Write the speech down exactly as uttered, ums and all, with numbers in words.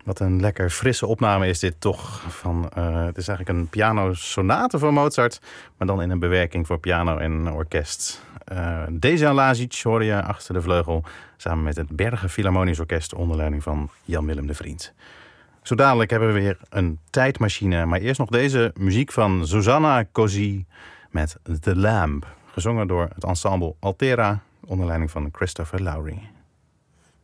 Wat een lekker frisse opname is dit toch. Van, uh, het is eigenlijk een pianosonate van Mozart, maar dan in een bewerking voor piano en orkest. Uh, Dejan Lazic hoorde je achter de vleugel, samen met het Bergen Philharmonisch Orkest onder leiding van Jan-Willem de Vriend. Zo dadelijk hebben we weer een tijdmachine, maar eerst nog deze muziek van Susanna Così met The Lamb, gezongen door het ensemble Altera onder leiding van Christopher Lowry.